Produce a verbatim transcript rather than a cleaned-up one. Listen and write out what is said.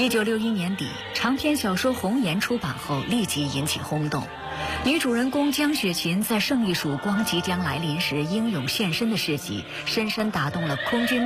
一九六一年底，长篇小说《红颜》出版后立即引起轰动。女主人公江雪琴在胜利曙光即将来临时英勇献身的事迹，深深打动了空军